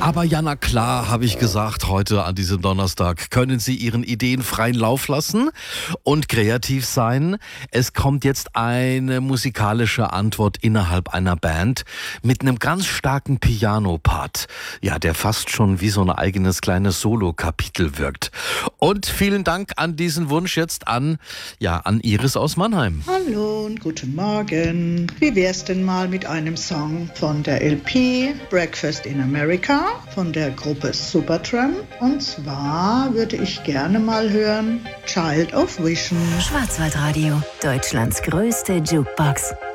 Aber ja, na klar, habe ich gesagt, heute an diesem Donnerstag können Sie Ihren Ideen freien Lauf lassen und kreativ sein. Es kommt jetzt eine musikalische Antwort innerhalb einer Band mit einem ganz starken Piano-Part. Ja, der fast schon wie so ein eigenes kleines Solo-Kapitel wirkt. Und vielen Dank an diesen Wunsch jetzt an Iris aus Mannheim. Hallo und guten Morgen. Wie wär's denn mal mit einem Song von der LP Breakfast in America von der Gruppe Supertramp? Und zwar würde ich gerne mal hören Child of Vision. Schwarzwaldradio, Deutschlands größte Jukebox.